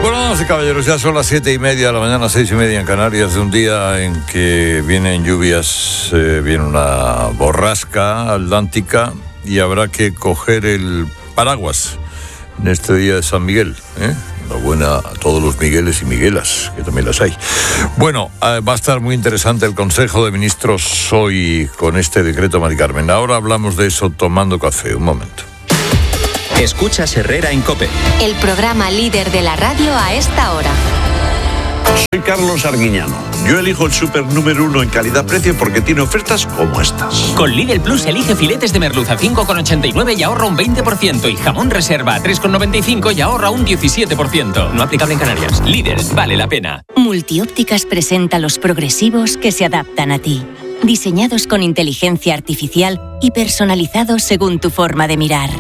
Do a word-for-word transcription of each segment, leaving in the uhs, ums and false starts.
Bueno, damas y caballeros, ya son las siete y media de la mañana, seis y media en Canarias, de un día en que vienen lluvias, eh, viene una borrasca atlántica y habrá que coger el paraguas en este día de San Miguel, ¿eh? Enhorabuena a todos los Migueles y Miguelas, que también las hay. Bueno, eh, va a estar muy interesante el Consejo de Ministros hoy con este decreto, Mari Carmen. Ahora hablamos de eso tomando café. Un momento. Escuchas Herrera en COPE. El programa líder de la radio a esta hora. Soy Carlos Arguiñano. Yo elijo el súper número uno en calidad-precio porque tiene ofertas como estas. Con Lidl Plus elige filetes de merluza a cinco con ochenta y nueve y ahorra un veinte por ciento. Y jamón reserva a tres con noventa y cinco y ahorra un diecisiete por ciento. No aplicable en Canarias. Lidl, vale la pena. Multiópticas presenta los progresivos que se adaptan a ti. Diseñados con inteligencia artificial y personalizados según tu forma de mirar.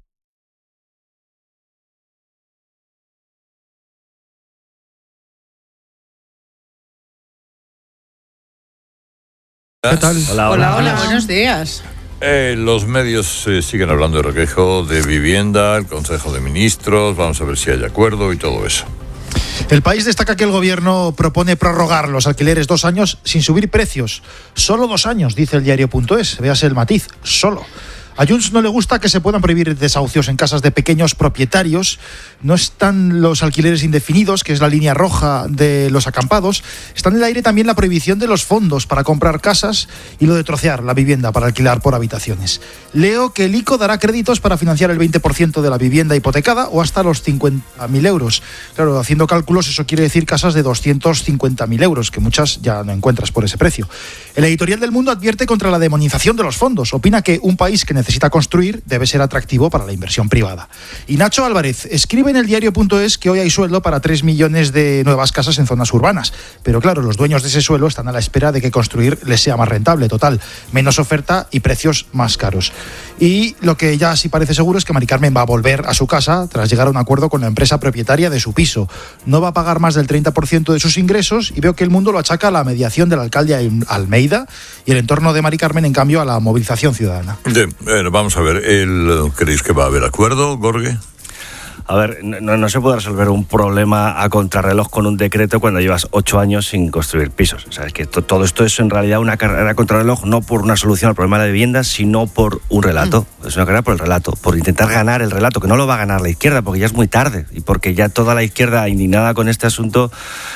¿Qué tal? Hola, hola, hola, buenos días. Eh, los medios eh, siguen hablando de requejo, de vivienda, el Consejo de Ministros, vamos a ver si hay acuerdo y todo eso. El País destaca que el gobierno propone prorrogar los alquileres dos años sin subir precios. Solo dos años, dice el diario.es. Véase el matiz, solo. A Junts no le gusta que se puedan prohibir desahucios en casas de pequeños propietarios. No están los alquileres indefinidos, que es la línea roja de los acampados. Está en el aire también la prohibición de los fondos para comprar casas y lo de trocear la vivienda para alquilar por habitaciones. Leo que el I C O dará créditos para financiar el veinte por ciento de la vivienda hipotecada o hasta los cincuenta mil euros. Claro, haciendo cálculos, eso quiere decir casas de doscientos cincuenta mil euros, que muchas ya no encuentras por ese precio. El editorial del Mundo advierte contra la demonización de los fondos. Opina que un país que necesita construir debe ser atractivo para la inversión privada. Y Nacho Álvarez escribe en el diario.es que hoy hay sueldo para tres millones de nuevas casas en zonas urbanas. Pero claro, los dueños de ese suelo están a la espera de que construir les sea más rentable. Total, menos oferta y precios más caros. Y lo que ya sí parece seguro es que Mari Carmen va a volver a su casa tras llegar a un acuerdo con la empresa propietaria de su piso. No va a pagar más del treinta por ciento de sus ingresos y veo que el Mundo lo achaca a la mediación del alcalde Almeida y el entorno de Mari Carmen, en cambio, a la movilización ciudadana. De, bueno, vamos a ver, el, ¿creéis que va a haber acuerdo, Gorge? A ver, no, no se puede resolver un problema a contrarreloj con un decreto cuando llevas ocho años sin construir pisos. O sea, es que to, todo esto es en realidad una carrera a contrarreloj, no por una solución al problema de la vivienda, sino por un relato. Mm. Es una carrera por el relato, por intentar ganar el relato, que no lo va a ganar la izquierda, porque ya es muy tarde y porque ya toda la izquierda indignada con este asunto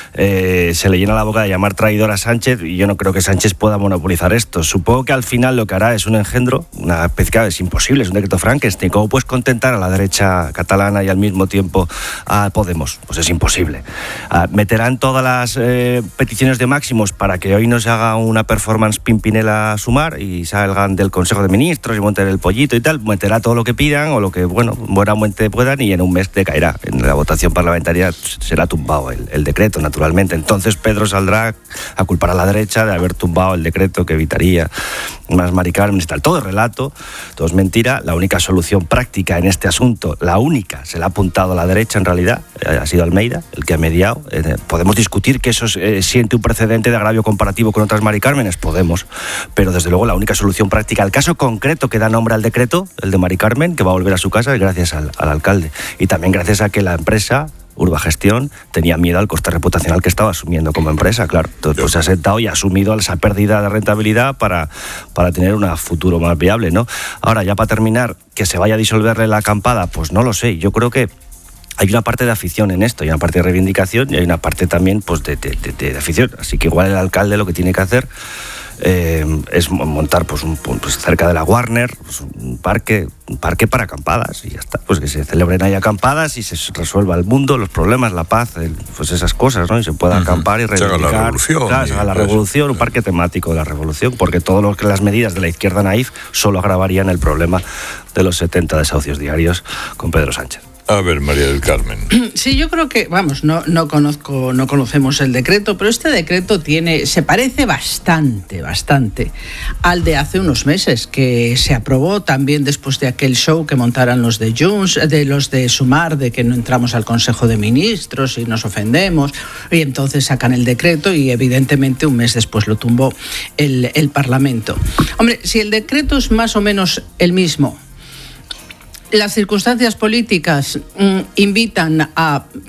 eh, se le llena la boca de llamar traidor a Sánchez, y yo no creo que Sánchez pueda monopolizar esto. Supongo que al final lo que hará es un engendro, una especie de, es imposible, es un decreto Frankenstein. ¿Cómo puedes contentar a la derecha catalana y al mismo tiempo a Podemos? Pues es imposible. Uh, meterán todas las eh, peticiones de máximos para que hoy no se haga una performance Pimpinela Sumar y salgan del Consejo de Ministros y monten el pollito y tal. Meterá todo lo que pidan o lo que, bueno, buenamente puedan, y en un mes decaerá. En la votación parlamentaria será tumbado el, el decreto, naturalmente. Entonces Pedro saldrá a culpar a la derecha de haber tumbado el decreto que evitaría más Mari Carmen y tal. Todo es relato, todo es mentira. La única solución práctica en este asunto, la única, se la ha apuntado a la derecha en realidad, ha sido Almeida el que ha mediado. Eh, podemos discutir que eso eh, siente un precedente de agravio comparativo con otras Mari Cármenes, podemos, pero desde luego la única solución práctica, el caso concreto que da nombre al decreto, el de Mari Carmen, que va a volver a su casa, es gracias al, al alcalde, y también gracias a que la empresa Urbagestión tenía miedo al coste reputacional que estaba asumiendo como empresa, claro. Entonces pues, se ha sentado y ha asumido esa pérdida de rentabilidad para, para tener un futuro más viable, ¿no? Ahora, ya para terminar, que se vaya a disolverle la acampada, pues no lo sé. Yo creo que hay una parte de afición en esto, hay una parte de reivindicación y hay una parte también pues, de, de, de, de afición. Así que igual el alcalde lo que tiene que hacer Eh, es montar pues, un, pues cerca de la Warner pues, un parque un parque para acampadas y ya está, pues que se celebren ahí acampadas y se resuelva el mundo, los problemas, la paz, el, pues esas cosas, ¿no? Y se pueda uh-huh. acampar y reivindicar. Se haga la revolución. Claro, se haga la revolución, un parque temático de la revolución, porque todas las medidas de la izquierda naif solo agravarían el problema de los setenta desahucios diarios con Pedro Sánchez. A ver, María del Carmen. Sí, yo creo que, vamos, no, no conozco, no conocemos el decreto, pero este decreto tiene, se parece bastante, bastante al de hace unos meses, que se aprobó también después de aquel show que montaran los de Junts, de los de Sumar, de que no entramos al Consejo de Ministros y nos ofendemos, y entonces sacan el decreto y evidentemente un mes después lo tumbó el, el Parlamento. Hombre, si el decreto es más o menos el mismo, las circunstancias políticas mm, invitan a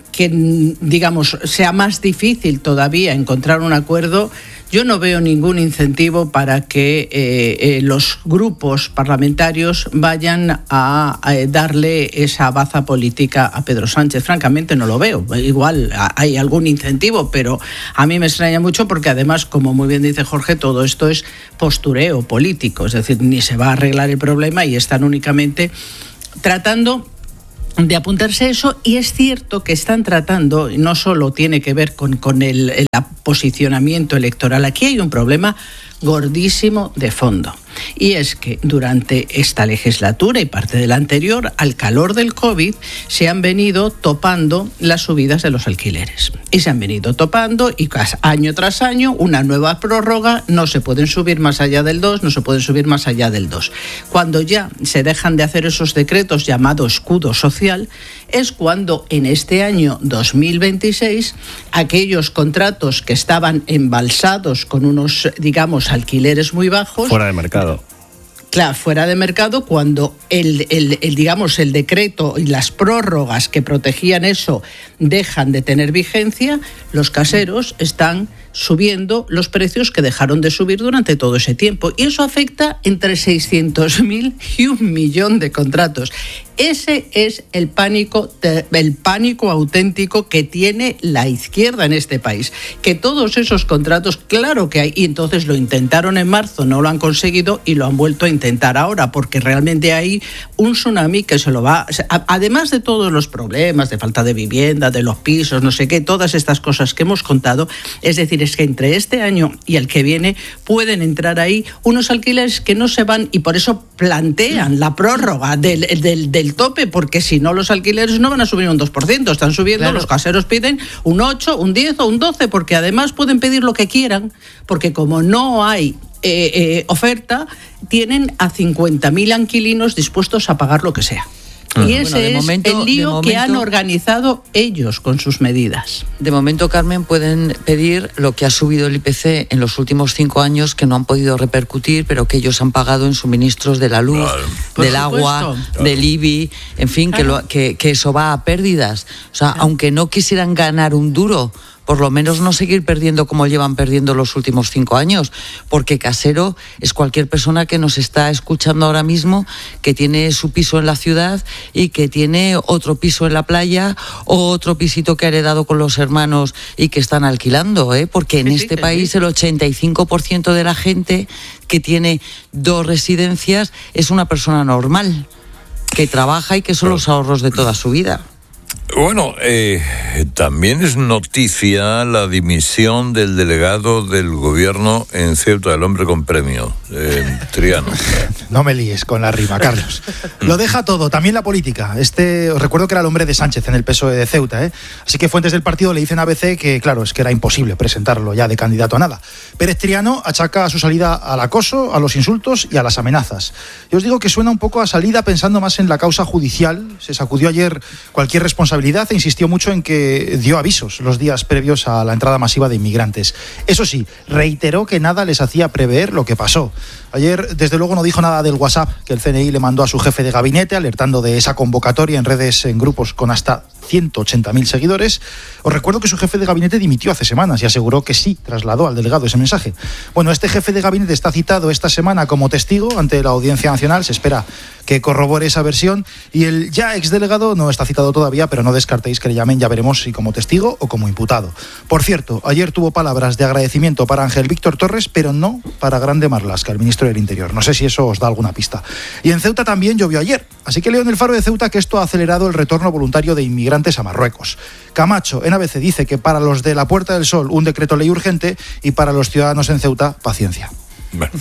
que, digamos, sea más difícil todavía encontrar un acuerdo, yo no veo ningún incentivo para que eh, eh, los grupos parlamentarios vayan a, a darle esa baza política a Pedro Sánchez. Francamente no lo veo. Igual hay algún incentivo, pero a mí me extraña mucho porque además, como muy bien dice Jorge, todo esto es postureo político. Es decir, ni se va a arreglar el problema y están únicamente tratando de apuntarse a eso, y es cierto que están tratando, no solo tiene que ver con, con el, el posicionamiento electoral, aquí hay un problema gordísimo de fondo. Y es que durante esta legislatura y parte de la anterior, al calor del COVID, se han venido topando las subidas de los alquileres. Y se han venido topando y año tras año una nueva prórroga, no se pueden subir más allá del dos, no se pueden subir más allá del dos. Cuando ya se dejan de hacer esos decretos llamados escudo social, es cuando en este año dos mil veintiséis aquellos contratos que estaban embalsados con unos, digamos, alquileres muy bajos, fuera de mercado. Claro, fuera de mercado, cuando el, el, el, digamos, el decreto y las prórrogas que protegían eso dejan de tener vigencia, los caseros están subiendo los precios que dejaron de subir durante todo ese tiempo. Y eso afecta entre seiscientos mil y un millón de contratos. Ese es el pánico, el pánico auténtico que tiene la izquierda en este país. Que todos esos contratos, claro que hay, y entonces lo intentaron en marzo, no lo han conseguido y lo han vuelto a intentar ahora, porque realmente hay un tsunami que se lo va... Además de todos los problemas de falta de vivienda, de los pisos, no sé qué, todas estas cosas que hemos contado, es decir, es que entre este año y el que viene pueden entrar ahí unos alquileres que no se van, y por eso plantean la prórroga del, del, del tope, porque si no los alquileres no van a subir un dos por ciento, están subiendo, claro. Los caseros piden un ocho, un diez o un doce, porque además pueden pedir lo que quieran, porque como no hay eh, eh, oferta, tienen a cincuenta mil inquilinos dispuestos a pagar lo que sea. Y ese bueno, es momento, el lío momento, que han organizado ellos con sus medidas. De momento, Carmen, pueden pedir lo que ha subido el I P C en los últimos cinco años, que no han podido repercutir, pero que ellos han pagado en suministros de la luz, claro. del agua, claro. del I B I, en fin, claro. que, lo, que, que eso va a pérdidas. O sea, claro. aunque no quisieran ganar un duro, por lo menos no seguir perdiendo como llevan perdiendo los últimos cinco años, porque casero es cualquier persona que nos está escuchando ahora mismo, que tiene su piso en la ciudad y que tiene otro piso en la playa o otro pisito que ha heredado con los hermanos y que están alquilando, ¿eh? Porque en sí, este sí, país sí. el ochenta y cinco por ciento de la gente que tiene dos residencias es una persona normal, que trabaja y que son los ahorros de toda su vida. Bueno, eh, también es noticia la dimisión del delegado del gobierno en Ceuta, el hombre con premio, eh, Triano. No me líes con la rima, Carlos. Lo deja todo, también la política. Este, os recuerdo que era el hombre de Sánchez en el P S O E de Ceuta, ¿eh? Así que fuentes del partido le dicen a A B C que, claro, es que era imposible presentarlo ya de candidato a nada. Pérez Triano achaca su salida al acoso, a los insultos y a las amenazas. Yo os digo que suena un poco a salida pensando más en la causa judicial. Se sacudió ayer cualquier responsabilidad e insistió mucho en que dio avisos los días previos a la entrada masiva de inmigrantes. Eso sí, reiteró que nada les hacía prever lo que pasó. Ayer, desde luego, no dijo nada del WhatsApp que el C N I le mandó a su jefe de gabinete, alertando de esa convocatoria en redes, en grupos con hasta ciento ochenta mil seguidores. Os recuerdo que su jefe de gabinete dimitió hace semanas y aseguró que sí trasladó al delegado ese mensaje. Bueno, este jefe de gabinete está citado esta semana como testigo ante la Audiencia Nacional. Se espera que corrobore esa versión, y el ya exdelegado no está citado todavía, pero no descartéis que le llamen, ya veremos si como testigo o como imputado. Por cierto, ayer tuvo palabras de agradecimiento para Ángel Víctor Torres, pero no para Grande Marlaska, el ministro del Interior. No sé si eso os da alguna pista. Y en Ceuta también llovió ayer, así que leo en el Faro de Ceuta que esto ha acelerado el retorno voluntario de inmigrantes a Marruecos. Camacho en A B C dice que para los de la Puerta del Sol un decreto ley urgente, y para los ciudadanos en Ceuta paciencia. Bueno,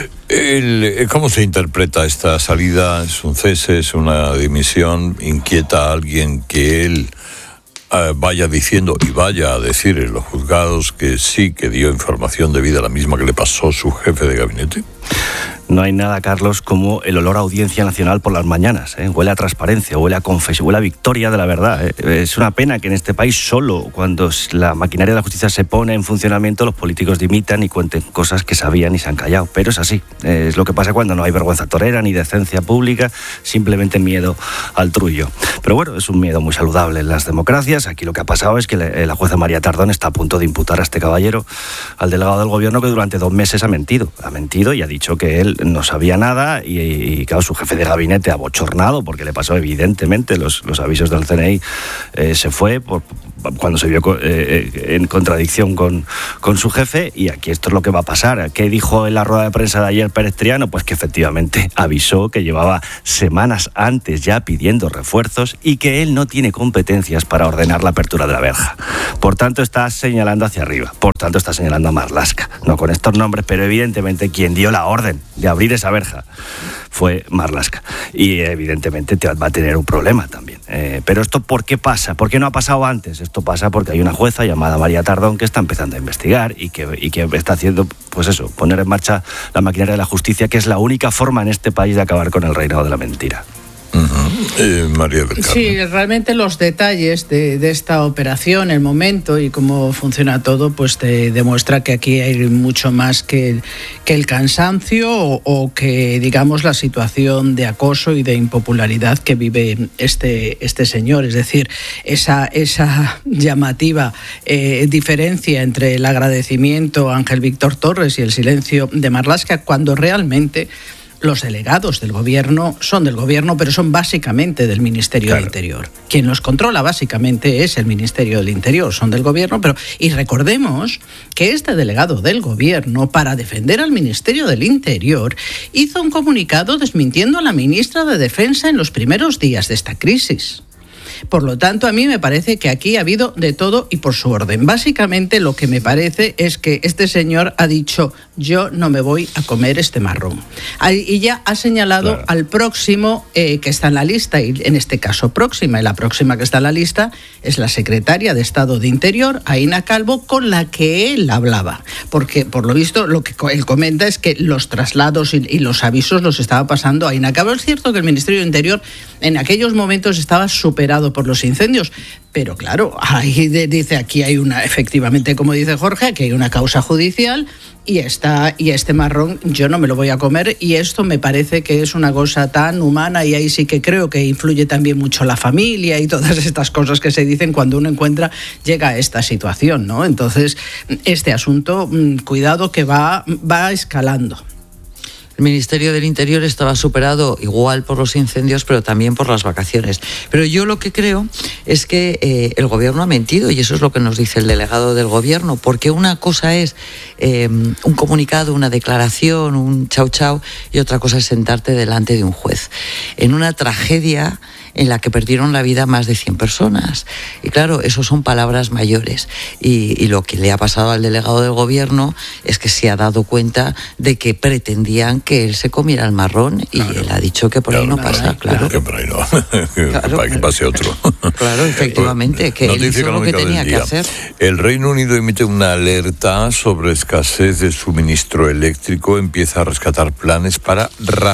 el, ¿cómo se interpreta esta salida? ¿Es un cese? ¿Es una dimisión? ¿Inquieta a alguien que él uh, vaya diciendo y vaya a decir en los juzgados que sí que dio información debida a la misma que le pasó su jefe de gabinete? No hay nada, Carlos, como el olor a Audiencia Nacional por las mañanas. ¿eh? Huele a transparencia, huele a confesión, huele a victoria de la verdad. ¿eh? Es una pena que en este país solo cuando la maquinaria de la justicia se pone en funcionamiento los políticos dimitan y cuenten cosas que sabían y se han callado. Pero es así. Es lo que pasa cuando no hay vergüenza torera ni decencia pública, simplemente miedo al trullo. Pero bueno, es un miedo muy saludable en las democracias. Aquí lo que ha pasado es que la jueza María Tardón está a punto de imputar a este caballero, al delegado del gobierno, que durante dos meses ha mentido. Ha mentido y ha dicho que él no sabía nada y, y claro, su jefe de gabinete abochornado, porque le pasó evidentemente los, los avisos del C N I, eh, se fue por, cuando se vio eh, en contradicción con, con su jefe, y aquí esto es lo que va a pasar. ¿Qué dijo en la rueda de prensa de ayer Pérez Triano? Pues que efectivamente avisó que llevaba semanas antes ya pidiendo refuerzos y que él no tiene competencias para ordenar la apertura de la verja. Por tanto, está señalando hacia arriba, por tanto está señalando a Marlaska, no con estos nombres, pero evidentemente quien dio la orden de abrir esa verja fue Marlaska, y evidentemente te va a tener un problema también. Eh, pero esto, ¿por qué pasa? ¿Por qué no ha pasado antes? Esto pasa porque hay una jueza llamada María Tardón que está empezando a investigar y que, y que está haciendo, pues eso, poner en marcha la maquinaria de la justicia, que es la única forma en este país de acabar con el reinado de la mentira. Uh-huh. eh, María del Carmen. Sí, realmente los detalles de, de esta operación, el momento y cómo funciona todo, pues te demuestra que aquí hay mucho más que, que el cansancio o, o que, digamos, la situación de acoso y de impopularidad que vive este, este señor. Es decir, esa, esa llamativa eh, diferencia entre el agradecimiento a Ángel Víctor Torres y el silencio de Marlaska, cuando realmente los delegados del gobierno son del gobierno, pero son básicamente del Ministerio claro. del Interior. Quien los controla básicamente es el Ministerio del Interior, son del gobierno, pero y recordemos que este delegado del gobierno, para defender al Ministerio del Interior, hizo un comunicado desmintiendo a la ministra de Defensa en los primeros días de esta crisis. Por lo tanto, a mí me parece que aquí ha habido de todo y por su orden. Básicamente lo que me parece es que este señor ha dicho: yo no me voy a comer este marrón. Y ya ha señalado claro. al próximo eh, que está en la lista, y en este caso próxima, y la próxima que está en la lista es la secretaria de Estado de Interior, Aína Calvo, con la que él hablaba. Porque, por lo visto, lo que él comenta es que los traslados y, y los avisos los estaba pasando a Aína Calvo. Es cierto que el Ministerio de Interior en aquellos momentos estaba superado por los incendios, pero claro, ahí de, dice aquí hay una, efectivamente, como dice Jorge, aquí hay una causa judicial y está y este marrón yo no me lo voy a comer, y esto me parece que es una cosa tan humana, y ahí sí que creo que influye también mucho la familia y todas estas cosas que se dicen cuando uno encuentra llega a esta situación, ¿no? Entonces, este asunto, cuidado que va va escalando. El Ministerio del Interior estaba superado igual por los incendios, pero también por las vacaciones. Pero yo lo que creo es que eh, el gobierno ha mentido, y eso es lo que nos dice el delegado del gobierno, porque una cosa es eh, un comunicado, una declaración, un chau chau, y otra cosa es sentarte delante de un juez. En una tragedia en la que perdieron la vida más de cien personas. Y claro, eso son palabras mayores. Y, y lo que le ha pasado al delegado del gobierno es que se ha dado cuenta de que pretendían que él se comiera el marrón, y claro. él ha dicho que por claro, ahí no, no pasa, claro. Que por ahí no, claro. Para que pase otro. Claro, efectivamente, que él hizo lo que tenía que hacer. El Reino Unido emite una alerta sobre escasez de suministro eléctrico, empieza a rescatar planes para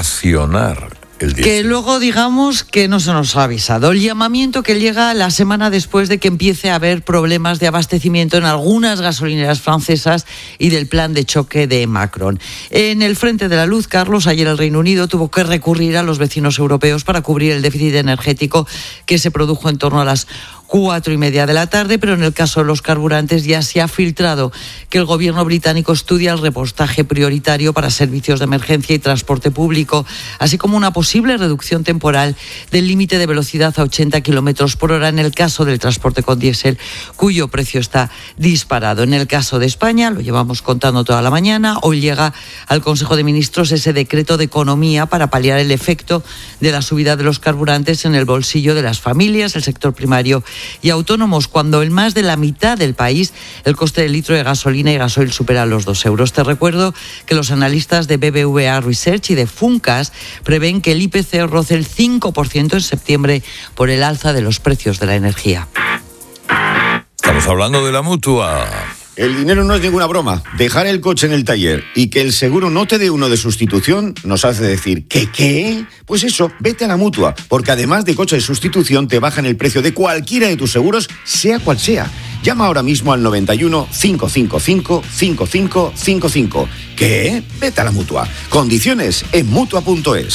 racionar el diésel. Que luego digamos que no se nos ha avisado. El llamamiento que llega la semana después de que empiece a haber problemas de abastecimiento en algunas gasolineras francesas y del plan de choque de Macron. En el frente de la luz, Carlos, ayer el Reino Unido tuvo que recurrir a los vecinos europeos para cubrir el déficit energético que se produjo en torno a las cuatro y media de la tarde, pero en el caso de los carburantes ya se ha filtrado que el gobierno británico estudia el repostaje prioritario para servicios de emergencia y transporte público, así como una posible reducción temporal del límite de velocidad a ochenta kilómetros por hora en el caso del transporte con diésel, cuyo precio está disparado. En el caso de España, lo llevamos contando toda la mañana, hoy llega al Consejo de Ministros ese decreto de economía para paliar el efecto de la subida de los carburantes en el bolsillo de las familias, el sector primario y autónomos, cuando en más de la mitad del país el coste del litro de gasolina y gasoil supera los dos euros. Te recuerdo que los analistas de B B V A Research y de Funcas prevén que el I P C roce el cinco por ciento en septiembre por el alza de los precios de la energía. Estamos hablando de la Mutua. el dinero no es ninguna broma. Dejar el coche en el taller y que el seguro no te dé uno de sustitución nos hace decir ¿qué qué? Pues eso, vete a la Mutua, porque además de coche de sustitución te bajan el precio de cualquiera de tus seguros, sea cual sea. Llama ahora mismo al noventa y uno, cinco cinco cinco, cinco cinco cinco cinco. ¿Qué? Vete a la Mutua. Condiciones en mutua punto es.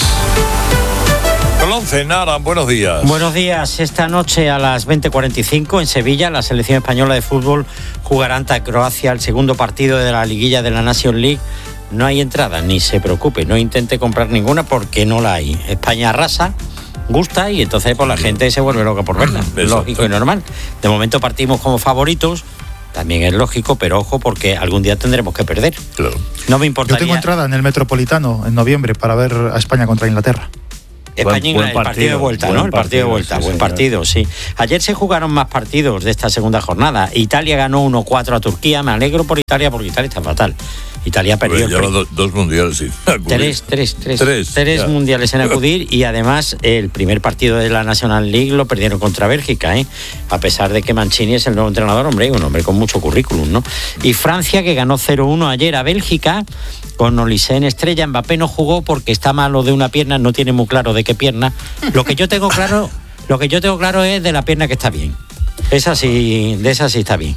Once, Nara, buenos días. Buenos días. Esta noche a las veinte cuarenta y cinco en Sevilla, la selección española de fútbol jugará ante Croacia el segundo partido de la liguilla de la Nations League. No hay entrada, ni se preocupe, no intente comprar ninguna porque no la hay. España arrasa, gusta y entonces pues, la gente se vuelve loca por verla. Exacto. Lógico y normal. De momento partimos como favoritos. También es lógico, pero ojo, porque algún día tendremos que perder. Claro. No me importaría. Yo tengo entrada en el Metropolitano en noviembre para ver a España contra Inglaterra. España, buen, buen partido, el partido de vuelta, ¿no? El partido, partido de vuelta, sí, buen señor. partido, sí. Ayer se jugaron más partidos de esta segunda jornada. Italia ganó uno cuatro a Turquía. Me alegro por Italia porque Italia está fatal. Italia perdió. Lleva dos, dos mundiales sin acudir. Tres, tres, tres. Tres, tres mundiales en acudir y además el primer partido de la National League lo perdieron contra Bélgica, ¿eh? A pesar de que Mancini es el nuevo entrenador, hombre, un hombre con mucho currículum, ¿no? Y Francia que ganó cero uno ayer a Bélgica con Olise en estrella. Mbappé no jugó porque está malo de una pierna, no tiene muy claro de qué pierna. Lo que yo tengo claro, lo que yo tengo claro es de la pierna que está bien. Esa sí, de esa sí está bien.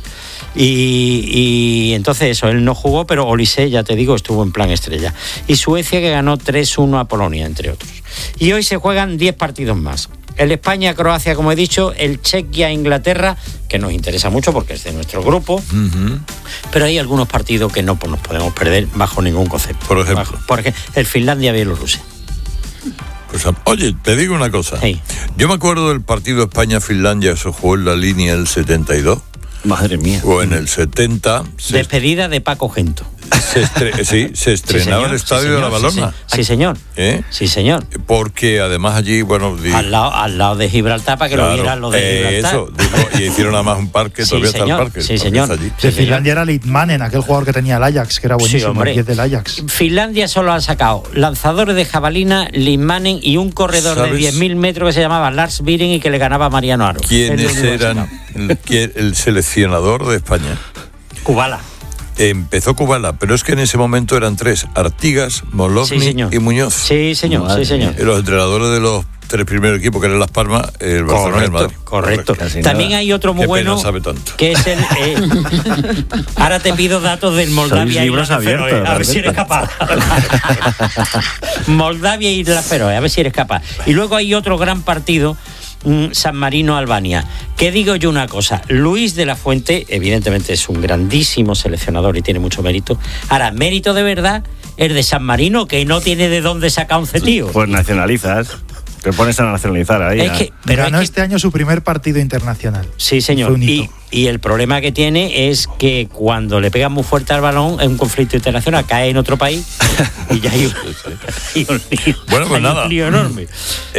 Y, y entonces eso, él no jugó, pero Olise, ya te digo, estuvo en plan estrella. Y Suecia que ganó tres uno a Polonia, entre otros. Y hoy se juegan diez partidos más. El España-Croacia, como he dicho, el Chequia-Inglaterra, que nos interesa mucho porque es de nuestro grupo, uh-huh. Pero hay algunos partidos que no pues, nos podemos perder bajo ningún concepto. Por ejemplo. Bajo, porque el Finlandia-Bielorrusia. Pues, oye, te digo una cosa. Sí. Yo me acuerdo del partido España-Finlandia, se jugó en la línea del setenta y dos. Madre mía. O en el setenta. Despedida de Paco Gento. Se estre- sí, se estrenaba sí, el estadio sí, señor, de la Balona. Sí, sí, señor. ¿Eh? Sí, señor. Porque además allí, bueno... Di- al, lado, al lado de Gibraltar, para que claro, lo vieran lo de eh, Gibraltar. Eso, digo, y hicieron además un parque, sí, todavía señor, está el parque. Sí, señor. Allí. De Finlandia era Litmanen, aquel jugador que tenía el Ajax, que era buenísimo, sí, hombre. el diez del Ajax. Finlandia solo ha sacado lanzadores de jabalina, Litmanen y un corredor ¿sabes? de diez mil metros que se llamaba Lars Viren y que le ganaba a Mariano Aro. ¿Quiénes eran el, el seleccionador de España? Kubala. Empezó Kubala, pero es que en ese momento eran tres: Artigas, Molotni sí, y Muñoz. Sí, señor, Madre sí, señor. Los entrenadores de los tres primeros equipos, que eran Las Palmas, el Barcelona y el Madrid. Correcto. correcto. También hay otro muy Qué bueno, pena sabe tanto. que es el... Eh, ahora te pido datos del Moldavia y libros abiertos, Feroe, a ver si eres capaz. Moldavia y la Feroe, a ver si eres capaz. Y luego hay otro gran partido, San Marino-Albania. Que digo yo una cosa, Luis de la Fuente, evidentemente es un grandísimo seleccionador y tiene mucho mérito. Ahora, mérito de verdad es de San Marino, que no tiene de dónde sacar un cetío. Pues nacionalizas. Te pones a nacionalizar ahí. Es que, pero ganó es que, este año su primer partido internacional. Sí, señor. Y, y el problema que tiene es que cuando le pegan muy fuerte al balón en un conflicto internacional, cae en otro país y ya hay un, hay un lío, bueno, pues hay nada. un lío enorme.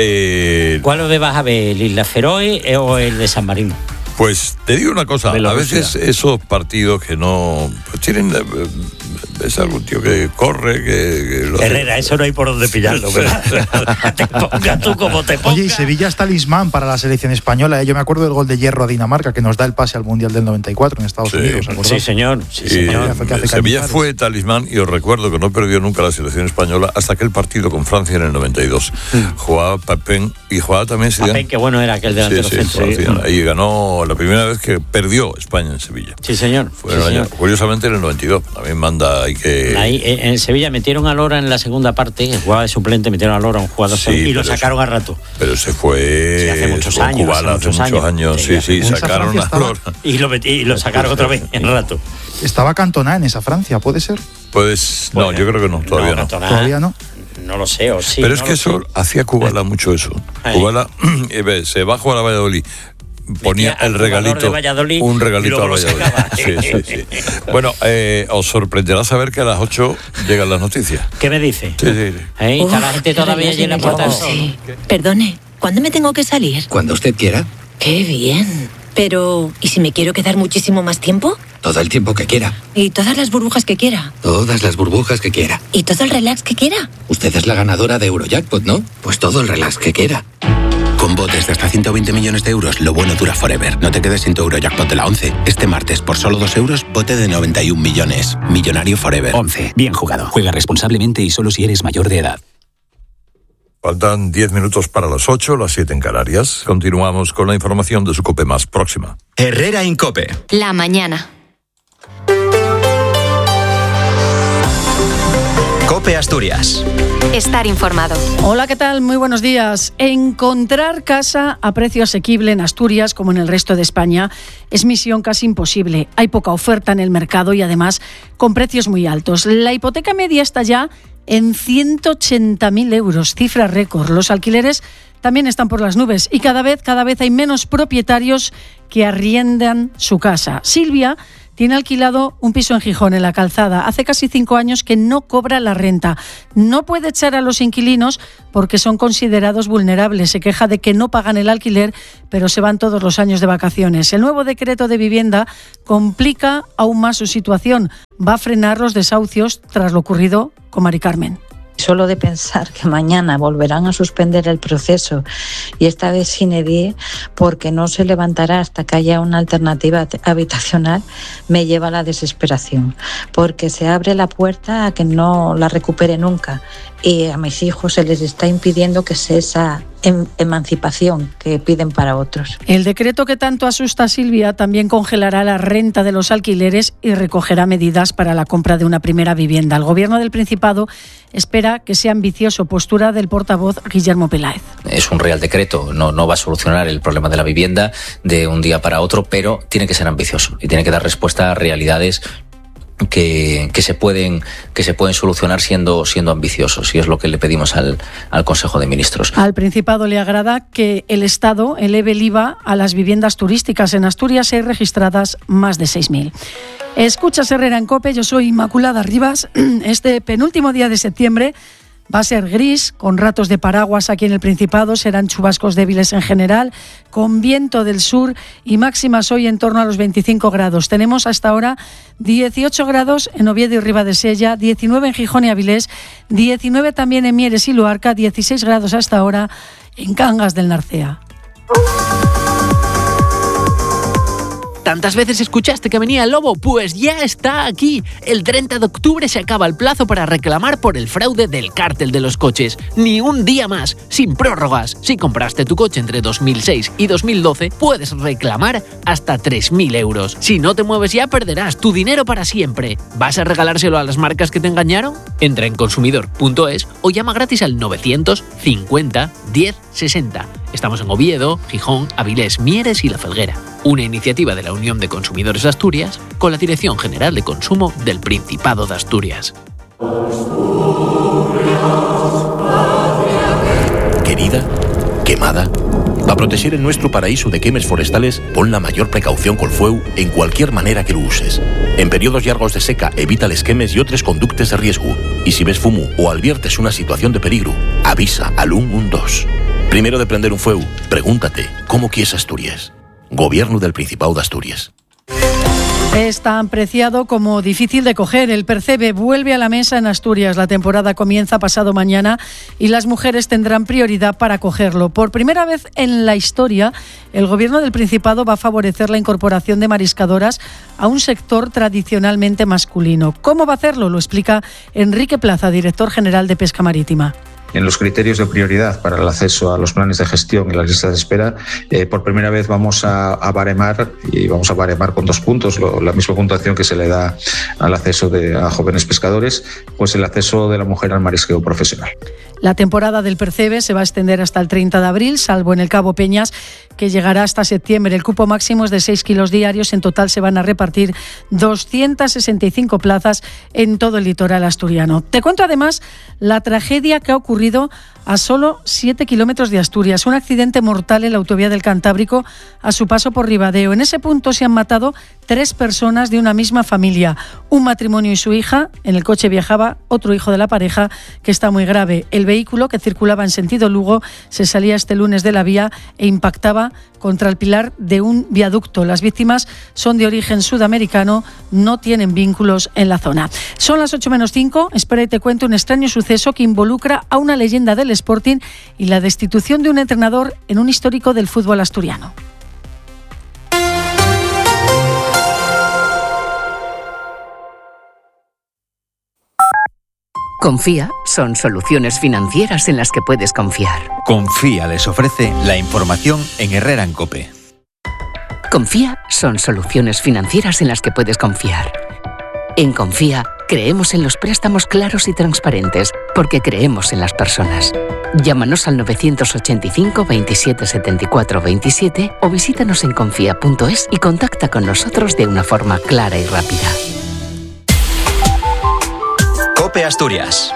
Eh, ¿Cuál os vas a ver, el Isla Feroe o el de San Marino? Pues te digo una cosa, a veces esos partidos que no pues tienen es algún tío que corre, que, que lo Herrera, hace. Eso no hay por dónde pillarlo, ¿verdad? Te pongas tú como te pongas. Oye, y Sevilla es talismán para la selección española, ¿eh? Yo me acuerdo del gol de hierro a Dinamarca que nos da el pase al Mundial del noventa y cuatro en Estados sí. Unidos, ¿acordáis? Sí, señor. Sí, señor. Fue hace Sevilla fue talismán y os recuerdo que no perdió nunca la selección española hasta aquel partido con Francia en el noventa y dos. Mm. Jugaba Papin y jugaba también Zidane. Papin, qué bueno era aquel delantero sí, sí, centro. Ahí ganó la primera vez que perdió España en Sevilla. Sí, señor. Fue sí, en el señor. año, curiosamente en el noventa y dos. También manda hay que... Ahí, en Sevilla metieron a Lora en la segunda parte, que jugaba de suplente, metieron a Lora un jugador sí, y lo sacaron eso, a rato. Pero se fue... Sí, hace muchos años. Cubala, hace muchos, hace muchos años. años. Sí, sí, sí sacaron a Lora. Y lo, metí, y lo sacaron otra vez en rato. Estaba Cantona en esa Francia, ¿puede ser? Pues no, bueno, yo creo que no, todavía no. no. Todavía no. No lo sé, o sí. Pero es no que eso sé. hacía Kubala mucho eso. Kubala se va a jugar a Valladolid. Ponía el regalito, un regalito a Valladolid. Sí, sí, sí. Bueno, eh, os sorprenderá saber que a las ocho llegan las noticias. ¿Qué me dice? Sí, sí, sí. ¿Eh? Está la gente todavía allí en la puerta del sol. Sí. Perdone, ¿cuándo me tengo que salir? Cuando usted quiera. Qué bien. Pero, ¿y si me quiero quedar muchísimo más tiempo? Todo el tiempo que quiera. ¿Y todas las burbujas que quiera? Todas las burbujas que quiera. ¿Y todo el relax que quiera? Usted es la ganadora de Eurojackpot, ¿no? Pues todo el relax que quiera. Con botes de hasta ciento veinte millones de euros, lo bueno dura forever. No te quedes sin tu Eurojackpot de la once. Este martes, por solo dos euros, bote de noventa y un millones. Millonario forever. once. Bien jugado. Juega responsablemente y solo si eres mayor de edad. Faltan diez minutos para las ocho, las siete en Canarias. Continuamos con la información de su COPE más próxima. Herrera Incope. La mañana. COPE Asturias. Estar informado. Hola, ¿qué tal? Muy buenos días. Encontrar casa a precio asequible en Asturias, como en el resto de España, es misión casi imposible. Hay poca oferta en el mercado y además con precios muy altos. La hipoteca media está ya en ciento ochenta mil euros, cifra récord. Los alquileres también están por las nubes y cada vez, cada vez hay menos propietarios que arriendan su casa. Silvia tiene alquilado un piso en Gijón, en La Calzada. Hace casi cinco años que no cobra la renta. No puede echar a los inquilinos porque son considerados vulnerables. Se queja de que no pagan el alquiler, pero se van todos los años de vacaciones. El nuevo decreto de vivienda complica aún más su situación. Va a frenar los desahucios tras lo ocurrido con Mari Carmen. Solo de pensar que mañana volverán a suspender el proceso y esta vez sine die porque no se levantará hasta que haya una alternativa habitacional me lleva a la desesperación, porque se abre la puerta a que no la recupere nunca y a mis hijos se les está impidiendo que sea esa em- emancipación que piden para otros. El decreto que tanto asusta a Silvia también congelará la renta de los alquileres y recogerá medidas para la compra de una primera vivienda. El Gobierno del Principado espera que sea ambicioso. Postura del portavoz Guillermo Peláez. Es un real decreto, no, no va a solucionar el problema de la vivienda de un día para otro, pero tiene que ser ambicioso y tiene que dar respuesta a realidades que, que se pueden que se pueden solucionar siendo siendo ambiciosos, y es lo que le pedimos al, al Consejo de Ministros. Al Principado le agrada que el Estado eleve el I V A a las viviendas turísticas. En Asturias hay registradas más de seis mil. Escuchas Herrera en COPE, yo soy Inmaculada Rivas. Este penúltimo día de septiembre va a ser gris, con ratos de paraguas aquí en el Principado, serán chubascos débiles en general, con viento del sur y máximas hoy en torno a los veinticinco grados. Tenemos hasta ahora dieciocho grados en Oviedo y Ribadesella, diecinueve en Gijón y Avilés, diecinueve también en Mieres y Luarca, dieciséis grados hasta ahora en Cangas del Narcea. ¿Tantas veces escuchaste que venía el lobo? Pues ya está aquí. El treinta de octubre se acaba el plazo para reclamar por el fraude del cártel de los coches. Ni un día más, sin prórrogas. Si compraste tu coche entre dos mil seis y dos mil doce, puedes reclamar hasta tres mil euros. Si no te mueves ya, perderás tu dinero para siempre. ¿Vas a regalárselo a las marcas que te engañaron? Entra en consumidor punto es o llama gratis al novecientos cincuenta diez sesenta. Estamos en Oviedo, Gijón, Avilés, Mieres y La Felguera. Una iniciativa de la Unión de Consumidores de Asturias con la Dirección General de Consumo del Principado de Asturias. Querida, quemada, para proteger el nuestro paraíso de quemes forestales, pon la mayor precaución col fueu en cualquier manera que lo uses. En periodos largos de seca, evita les quemes y otros conductes de riesgo. Y si ves fumo o adviertes una situación de peligro, avisa al ciento doce. Primero de prender un fueu, pregúntate, ¿cómo quieres Asturias? Gobierno del Principado de Asturias. Es tan preciado como difícil de coger. El Percebe vuelve a la mesa en Asturias. La temporada comienza pasado mañana y las mujeres tendrán prioridad para cogerlo. Por primera vez en la historia, el Gobierno del Principado va a favorecer la incorporación de mariscadoras a un sector tradicionalmente masculino. ¿Cómo va a hacerlo? Lo explica Enrique Plaza, director general de Pesca Marítima. En los criterios de prioridad para el acceso a los planes de gestión y las listas de espera, eh, por primera vez vamos a, a baremar, y vamos a baremar con dos puntos, lo, la misma puntuación que se le da al acceso de, a jóvenes pescadores, pues el acceso de la mujer al marisqueo profesional. La temporada del Percebe se va a extender hasta el treinta de abril, salvo en el Cabo Peñas, que llegará hasta septiembre. El cupo máximo es de seis kilos diarios. En total se van a repartir doscientas sesenta y cinco plazas en todo el litoral asturiano. Te cuento además la tragedia que ha ocurrido a solo siete kilómetros de Asturias. Un accidente mortal en la autovía del Cantábrico a su paso por Ribadeo. En ese punto se han matado tres personas de una misma familia. Un matrimonio y su hija. En el coche viajaba otro hijo de la pareja que está muy grave. El vehículo, que circulaba en sentido Lugo, se salía este lunes de la vía e impactaba contra el pilar de un viaducto. Las víctimas son de origen sudamericano, no tienen vínculos en la zona. Son las ocho menos cinco. Espera y te cuento un extraño suceso que involucra a una leyenda del Sporting y la destitución de un entrenador en un histórico del fútbol asturiano. Confía son soluciones financieras en las que puedes confiar. Confía les ofrece la información en Herrera en COPE. Confía son soluciones financieras en las que puedes confiar. En Confía creemos en los préstamos claros y transparentes porque creemos en las personas. Llámanos al novecientos ochenta y cinco, veintisiete, setenta y cuatro, veintisiete o visítanos en confía punto es y contacta con nosotros de una forma clara y rápida. COPE Asturias.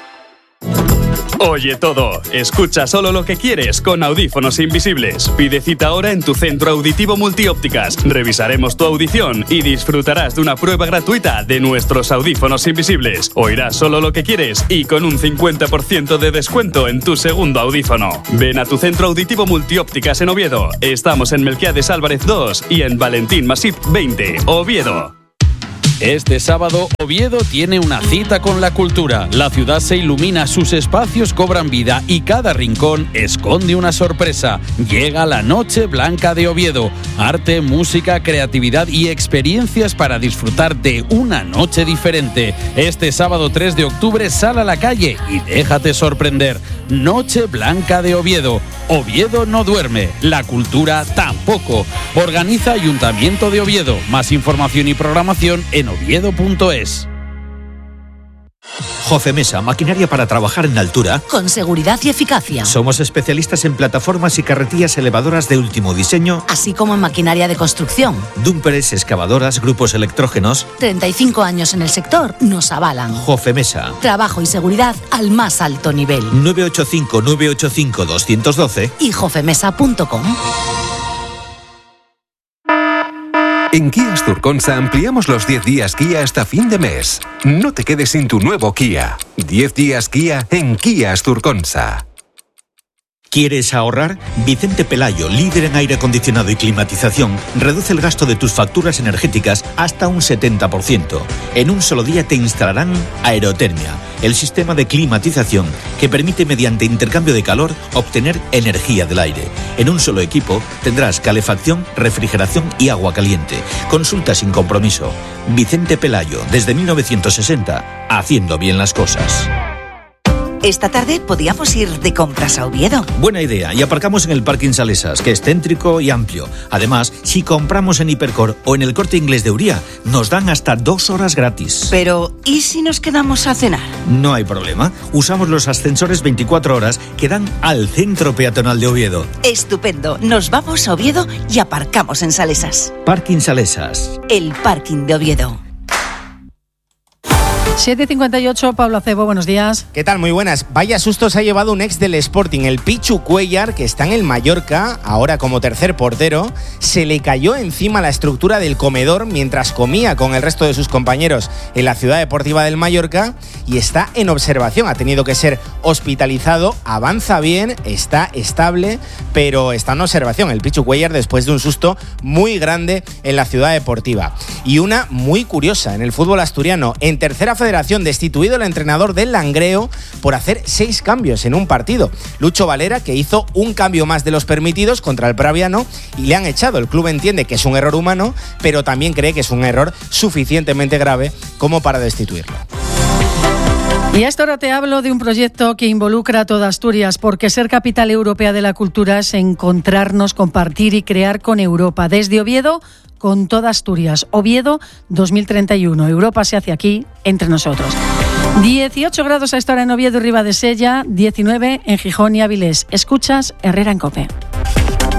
Oye todo, escucha solo lo que quieres con audífonos invisibles. Pide cita ahora en tu centro auditivo Multiópticas. Revisaremos tu audición y disfrutarás de una prueba gratuita de nuestros audífonos invisibles. Oirás solo lo que quieres y con un cincuenta por ciento de descuento en tu segundo audífono. Ven a tu centro auditivo Multiópticas en Oviedo. Estamos en Melquiades Álvarez dos y en Valentín Masip veinte, Oviedo. Este sábado, Oviedo tiene una cita con la cultura. La ciudad se ilumina, sus espacios cobran vida y cada rincón esconde una sorpresa. Llega la Noche Blanca de Oviedo. Arte, música, creatividad y experiencias para disfrutar de una noche diferente. Este sábado tres de octubre sal a la calle y déjate sorprender. Noche Blanca de Oviedo. Oviedo no duerme, la cultura tampoco. Organiza Ayuntamiento de Oviedo. Más información y programación en oviedo punto es. Jofemesa, maquinaria para trabajar en altura. Con seguridad y eficacia. Somos especialistas en plataformas y carretillas elevadoras de último diseño, así como en maquinaria de construcción. Dúmperes, excavadoras, grupos electrógenos. treinta y cinco años en el sector nos avalan. Jofemesa. Trabajo y seguridad al más alto nivel. nueve ocho cinco, nueve ocho cinco, dos uno dos y jofemesa punto com. En Kia Asturconsa ampliamos los diez días Kia hasta fin de mes. No te quedes sin tu nuevo Kia. diez días Kia en Kia Asturconsa. ¿Quieres ahorrar? Vicente Pelayo, líder en aire acondicionado y climatización, reduce el gasto de tus facturas energéticas hasta un setenta por ciento. En un solo día te instalarán Aerotermia, el sistema de climatización que permite mediante intercambio de calor obtener energía del aire. En un solo equipo tendrás calefacción, refrigeración y agua caliente. Consulta sin compromiso. Vicente Pelayo, desde mil novecientos sesenta, haciendo bien las cosas. Esta tarde podíamos ir de compras a Oviedo. Buena idea, y aparcamos en el Parking Salesas, que es céntrico y amplio. Además, si compramos en Hipercor o en el Corte Inglés de Uría, nos dan hasta dos horas gratis. Pero, ¿y si nos quedamos a cenar? No hay problema. Usamos los ascensores veinticuatro horas que dan al centro peatonal de Oviedo. Estupendo. Nos vamos a Oviedo y aparcamos en Salesas. Parking Salesas. El parking de Oviedo. siete cincuenta y ocho, Pablo Acebo, buenos días. ¿Qué tal? Muy buenas. Vaya susto se ha llevado un ex del Sporting, el Pichu Cuéllar, que está en el Mallorca, ahora como tercer portero. Se le cayó encima la estructura del comedor mientras comía con el resto de sus compañeros en la Ciudad Deportiva del Mallorca y está en observación. Ha tenido que ser hospitalizado, avanza bien, está estable, pero está en observación el Pichu Cuéllar después de un susto muy grande en la Ciudad Deportiva. Y una muy curiosa en el fútbol asturiano. En tercera federación destituido el entrenador del Langreo por hacer seis cambios en un partido. Lucho Valera, que hizo un cambio más de los permitidos contra el Praviano y le han echado. El club entiende que es un error humano, pero también cree que es un error suficientemente grave como para destituirlo. Y a esta hora te hablo de un proyecto que involucra a toda Asturias, porque ser capital europea de la cultura es encontrarnos, compartir y crear con Europa. Desde Oviedo, con toda Asturias. Oviedo dos mil treinta y uno. Europa se hace aquí, entre nosotros. dieciocho grados a esta hora en Oviedo y Ribadesella, diecinueve en Gijón y Avilés. Escuchas Herrera en COPE.